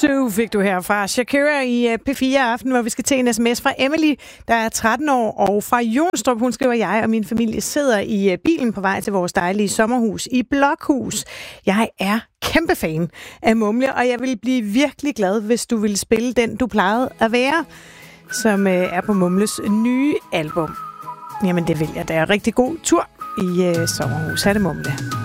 Zoo fik du her fra Shakira i P4 Aften, hvor vi skal til en sms fra Emily, der er 13 år, og fra Jonstrup. Hun skriver, jeg og min familie sidder i bilen på vej til vores dejlige sommerhus i Blokhus. Jeg er kæmpe fan af Mumle, og jeg vil blive virkelig glad, hvis du vil spille den, du plejede at være, som er på Mumles nye album. Jamen, det vil jeg da. Rigtig god tur i sommerhus. Ha' det, Mumle.